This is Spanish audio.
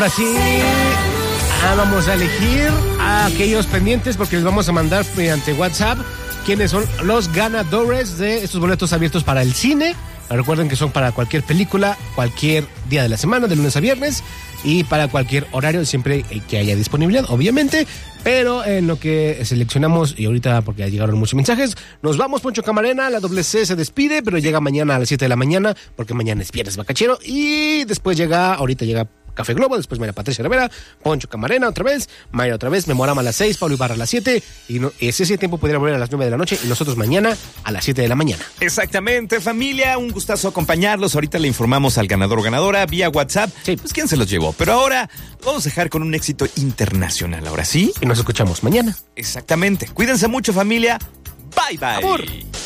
Así vamos a elegir a aquellos pendientes porque les vamos a mandar mediante WhatsApp quiénes son los ganadores de estos boletos abiertos para el cine. Recuerden que son para cualquier película, cualquier día de la semana, de lunes a viernes, y para cualquier horario, siempre que haya disponibilidad, obviamente. Pero en lo que seleccionamos, y ahorita porque ya llegaron muchos mensajes, nos vamos. Poncho Camarena, la doble C se despide, pero llega mañana a las 7 de la mañana, porque mañana es viernes bacachero, y después ahorita llega Café Globo, después Mayra Patricia Rivera, Poncho Camarena otra vez, Mayra otra vez, Memorama a las 6, Pablo Ibarra a las 7, y ese tiempo pudiera volver a las 9 de la noche, y nosotros mañana a las 7 de la mañana. Exactamente, familia, un gustazo acompañarlos. Ahorita le informamos al ganador o ganadora vía WhatsApp, sí. Pues quién se los llevó. Pero ahora vamos a dejar con un éxito internacional, ahora sí. Y nos escuchamos mañana. Exactamente, cuídense mucho, familia. Bye, bye. Amor.